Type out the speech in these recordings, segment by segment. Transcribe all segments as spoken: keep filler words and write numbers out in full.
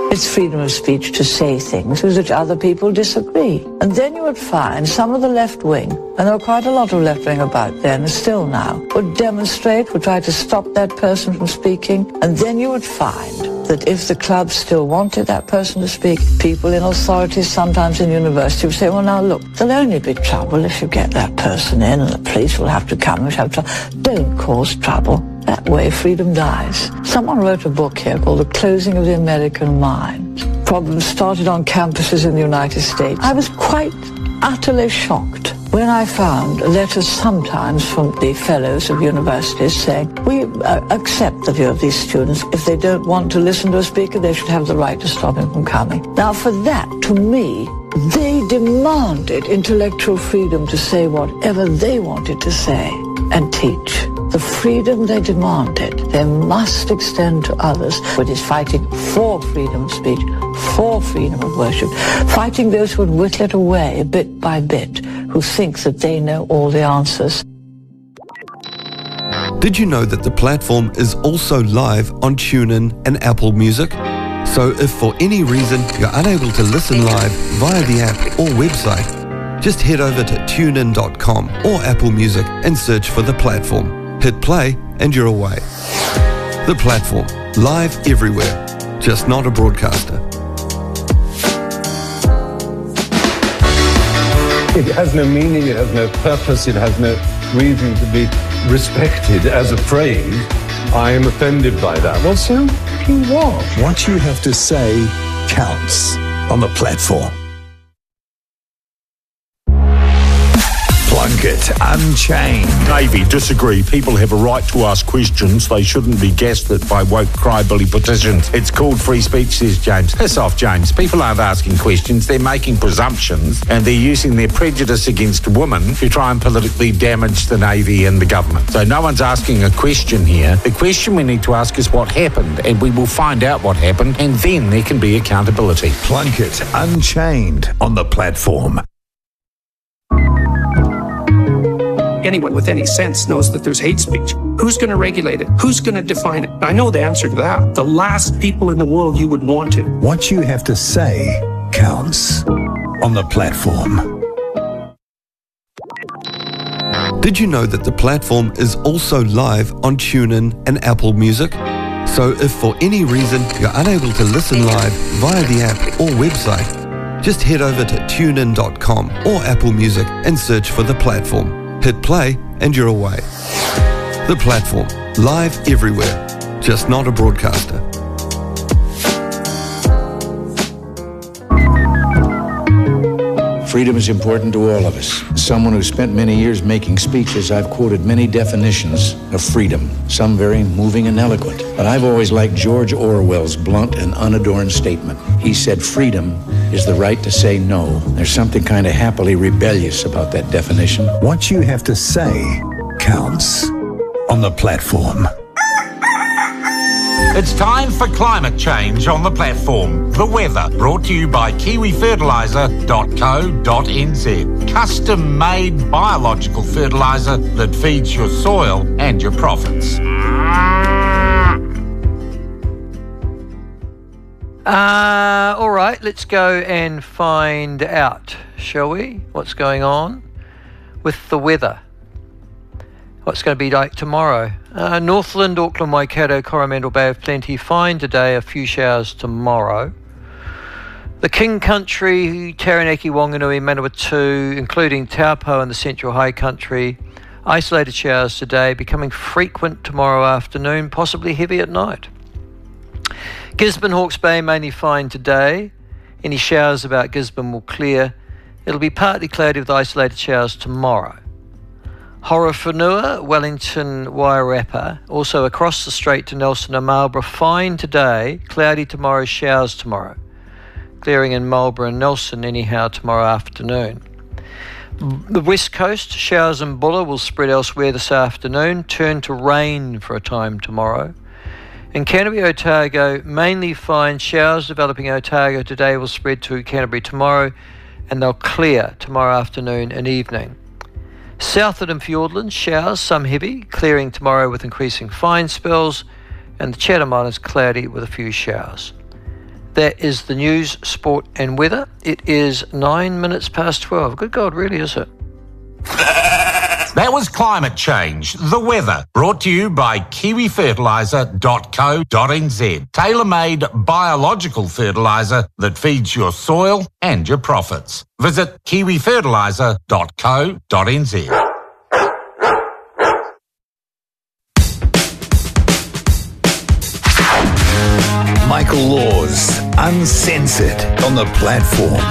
It's freedom of speech to say things with which other people disagree. And then you would find some of the left wing, and there were quite a lot of left wing about then, and still now, would demonstrate, would try to stop that person from speaking. And then you would find that if the club still wanted that person to speak, people in authorities, sometimes in university, would say, well, now look, there'll only be trouble if you get that person in, and the police will have to come and have trouble. Don't cause trouble. That way freedom dies. Someone wrote a book here called The Closing of the American Mind. Problems started on campuses in the United States. I was quite utterly shocked when I found letters sometimes from the fellows of universities saying, we uh, accept the view of these students. If they don't want to listen to a speaker, they should have the right to stop him from coming. Now, for that, to me, they demanded intellectual freedom to say whatever they wanted to say and teach. The freedom they demanded, they must extend to others. But it's fighting for freedom of speech, for freedom of worship, fighting those who would whittle it away bit by bit, who think that they know all the answers. Did you know that the platform is also live on TuneIn and Apple Music? So if for any reason you're unable to listen live via the app or website, just head over to tune in dot com or Apple Music and search for the platform. Hit play and you're away. The platform, live everywhere, just not a broadcaster. It has no meaning, it has no purpose, it has no reason to be respected as a phrase. I am offended by that. Well, so fucking what? What you have to say counts on the platform. Plunkett Unchained. Navy, disagree. People have a right to ask questions. They shouldn't be gassed at by woke crybilly petitions. It's called free speech, says James. Piss off, James. People aren't asking questions. They're making presumptions, and they're using their prejudice against women to try and politically damage the Navy and the government. So no one's asking a question here. The question we need to ask is what happened, and we will find out what happened, and then there can be accountability. Plunkett Unchained on the platform. Anyone with any sense knows that there's hate speech. Who's going to regulate it? Who's going to define it? I know the answer to that. The last people in the world you would want to. What you have to say counts on the platform. Did you know that the platform is also live on TuneIn and Apple Music? So if for any reason you're unable to listen live via the app or website, just head over to tune in dot com or Apple Music and search for the platform. Hit play and you're away. The platform, live everywhere, just not a broadcaster. Freedom is important to all of us. As someone who spent many years making speeches, I've quoted many definitions of freedom, some very moving and eloquent. But I've always liked George Orwell's blunt and unadorned statement. He said freedom is the right to say no. There's something kind of happily rebellious about that definition. What you have to say counts on the platform. It's time for climate change on the platform. The weather, brought to you by kiwi fertiliser dot co dot n z. Custom-made biological fertiliser that feeds your soil and your profits. Uh, all right, let's go and find out, shall we? What's going on with the weather? What's going to be like tomorrow? Uh, Northland, Auckland, Waikato, Coromandel Bay of Plenty, fine today, a few showers tomorrow. The King Country, Taranaki, Wanganui, Manawatu, including Taupo and the Central High Country, isolated showers today, becoming frequent tomorrow afternoon, possibly heavy at night. Gisborne, Hawke's Bay, mainly fine today. Any showers about Gisborne will clear. It'll be partly cloudy with isolated showers tomorrow. Horowhenua, Wellington, Wairarapa, also across the strait to Nelson and Marlborough, fine today, cloudy tomorrow, showers tomorrow. Clearing in Marlborough and Nelson anyhow tomorrow afternoon. The west coast, showers in Bulla will spread elsewhere this afternoon, turn to rain for a time tomorrow. In Canterbury, Otago, mainly fine, showers developing in Otago today will spread to Canterbury tomorrow, and they'll clear tomorrow afternoon and evening. Southland and Fiordland, showers, some heavy, clearing tomorrow with increasing fine spells, and the Chatham Islands cloudy with a few showers. That is the news, sport and weather. It is nine minutes past twelve. Good God, really, is it? That was Climate Change, the weather, brought to you by kiwi fertiliser dot co dot n z. Tailor-made biological fertiliser that feeds your soil and your profits. Visit kiwi fertiliser dot co dot n z. Michael Laws, Uncensored, on the platform.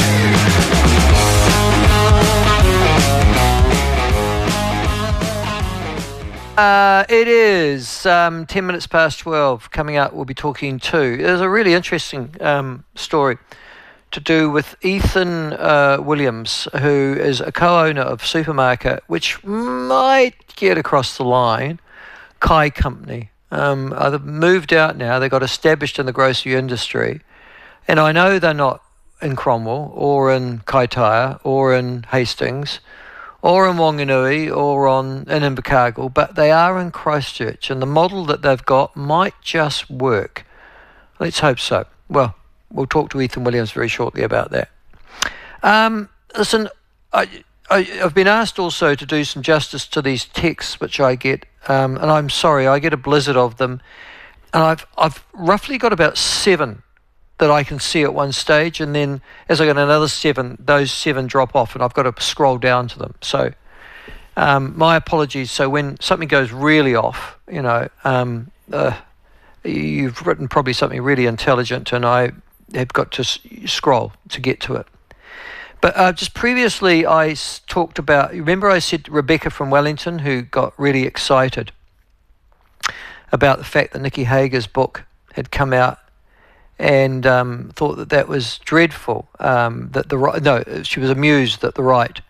Uh, it is um, ten minutes past twelve. Coming up, we'll be talking to. There's a really interesting um, story to do with Ethan uh, Williams, who is a co-owner of supermarket, which might get across the line, Kai Company. Um, they've moved out now. They got established in the grocery industry. And I know they're not in Cromwell or in Kaitaia or in Hastings or in Wanganui or on in Invercargill, but they are in Christchurch, and the model that they've got might just work. Let's hope so. Well, we'll talk to Ethan Williams very shortly about that. Um, listen, I, I, I've been asked also to do some justice to these texts which I get, um, and I'm sorry, I get a blizzard of them, and I've I've roughly got about seven that I can see at one stage, and then as I get another seven, those seven drop off, and I've got to scroll down to them. So um, my apologies. So when something goes really off, you know, um, uh, you've written probably something really intelligent, and I have got to s- scroll to get to it. But uh, just previously I s- talked about, remember I said Rebecca from Wellington, who got really excited about the fact that Nikki Hager's book had come out, and um, thought that that was dreadful, um, that the right, no, she was amused that the right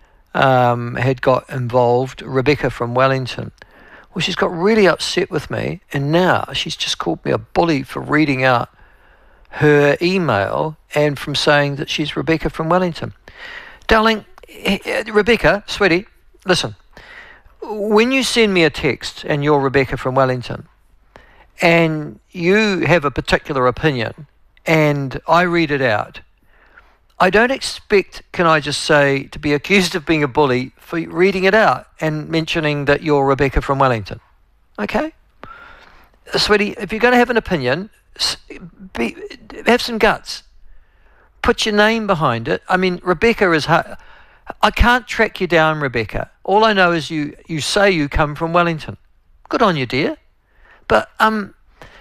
um, had got involved, Rebecca from Wellington. Well, she's got really upset with me, and now she's just called me a bully for reading out her email and from saying that she's Rebecca from Wellington. Darling, Rebecca, sweetie, listen, when you send me a text and you're Rebecca from Wellington, and you have a particular opinion, and I read it out, I don't expect, can I just say, to be accused of being a bully for reading it out and mentioning that you're Rebecca from Wellington. Okay? Sweetie, if you're going to have an opinion, be, have some guts. Put your name behind it. I mean, Rebecca is hard. I can't track you down, Rebecca. All I know is you, you say you come from Wellington. Good on you, dear. But um,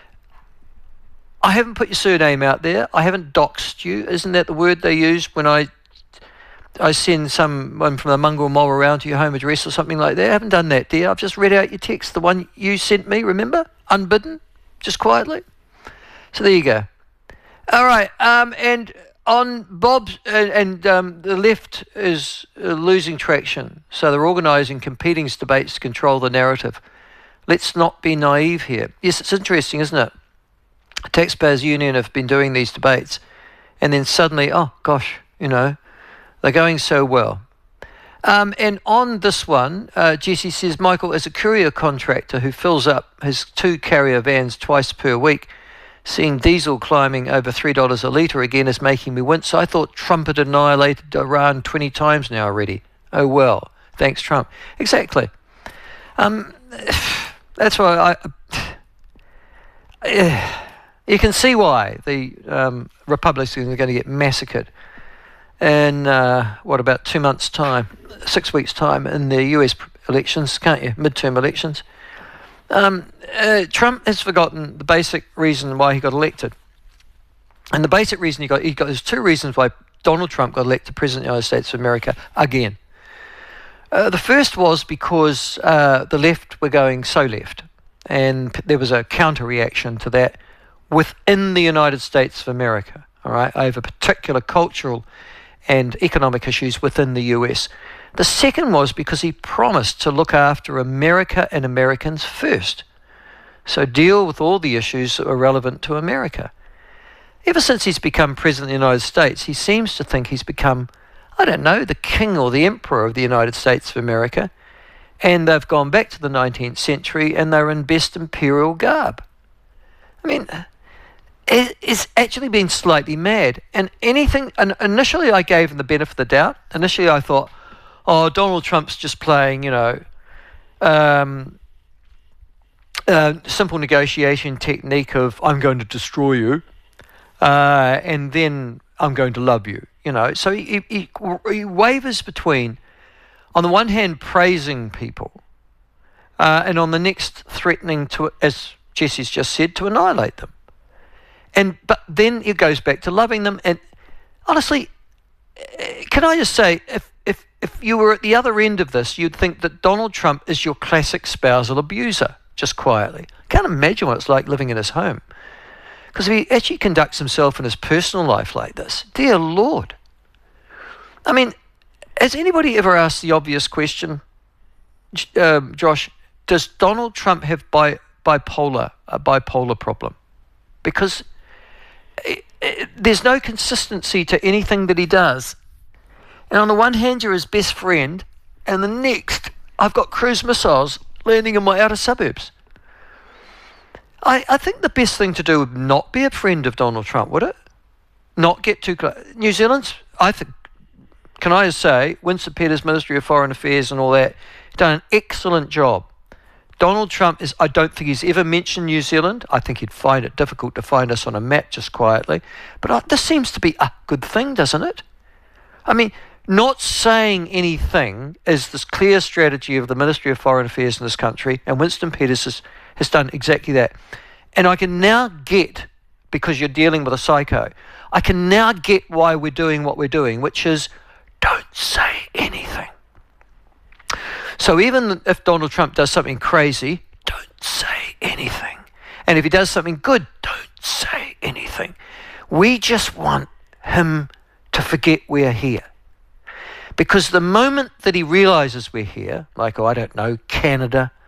I haven't put your surname out there. I haven't doxed you. Isn't that the word they use when I I send someone from the mongrel mob around to your home address or something like that? I haven't done that, dear. I've just read out your text, the one you sent me, remember? Unbidden, just quietly. So there you go. All right, um, and on Bob's, and, and um, the left is uh, losing traction. So they're organising competing debates to control the narrative. Let's not be naive here. Yes, it's interesting, isn't it? Taxpayers Union have been doing these debates, and then suddenly, oh gosh, you know, they're going so well. Um, and on this one, uh, Jesse says, Michael, as a courier contractor who fills up his two carrier vans twice per week, seeing diesel climbing over three dollars a litre again is making me wince. I thought Trump had annihilated Iran twenty times now already. Oh well, thanks Trump. Exactly. Um... That's why I. Uh, you can see why the um, Republicans are going to get massacred in uh, what about two months' time, six weeks' time in the U S elections, can't you? Midterm elections. Um, uh, Trump has forgotten the basic reason why he got elected, and the basic reason he got he got there's two reasons why Donald Trump got elected President of the United States of America again. Uh, the first was because uh, the left were going so left, and p- there was a counter-reaction to that within the United States of America, all right, over particular cultural and economic issues within the U S. The second was because he promised to look after America and Americans first, so deal with all the issues that were relevant to America. Ever since he's become President of the United States, he seems to think he's become, I don't know, the king or the emperor of the United States of America, and they've gone back to the nineteenth century and they're in best imperial garb. I mean, is, is actually been slightly mad. And anything, and initially I gave him the benefit of the doubt. Initially I thought, oh, Donald Trump's just playing, you know, um, uh, simple negotiation technique of I'm going to destroy you, uh, and then I'm going to love you, you know. So he, he, he wavers between, on the one hand, praising people, uh, and on the next, threatening to, as Jesse's just said, to annihilate them. And but then it goes back to loving them. And honestly, can I just say, if if if you were at the other end of this, you'd think that Donald Trump is your classic spousal abuser, just quietly. Can't imagine what it's like living in his home. Because if he actually conducts himself in his personal life like this, dear Lord. I mean, has anybody ever asked the obvious question, um, Josh, does Donald Trump have bi- bipolar, a bipolar problem? Because it, it, there's no consistency to anything that he does. And on the one hand, you're his best friend, and the next, I've got cruise missiles landing in my outer suburbs. I, I think the best thing to do would not be a friend of Donald Trump, would it? Not get too close. New Zealand's, I think, can I just say, Winston Peters, Ministry of Foreign Affairs and all that, done an excellent job. Donald Trump is, I don't think he's ever mentioned New Zealand. I think he'd find it difficult to find us on a map just quietly. But I, this seems to be a good thing, doesn't it? I mean, not saying anything is this clear strategy of the Ministry of Foreign Affairs in this country, and Winston Peters has, has done exactly that. And I can now get, because you're dealing with a psycho, I can now get why we're doing what we're doing, which is don't say anything. So even if Donald Trump does something crazy, don't say anything. And if he does something good, don't say anything. We just want him to forget we're here. Because the moment that he realizes we're here, like, oh, I don't know, Canada,